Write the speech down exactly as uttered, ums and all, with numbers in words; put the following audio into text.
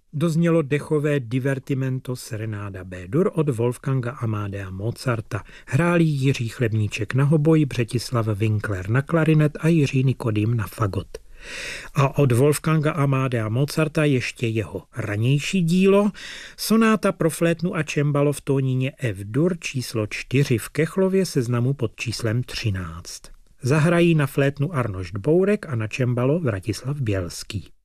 doznělo dechové divertimento Serenáda B-dur od Wolfganga Amadea Mozarta. Hráli Jiří Chlebníček na hoboj, Břetislav Winkler na klarinet a Jiří Nikodým na fagot. A od Wolfganga Amadea Mozarta ještě jeho ranější dílo, sonáta pro flétnu a čembalo v tónině F-dur číslo čtyři v Kechlově seznamu pod číslem třináct. Zahrají na flétnu Arnošt Bourek a na čembalo Vratislav Bělský.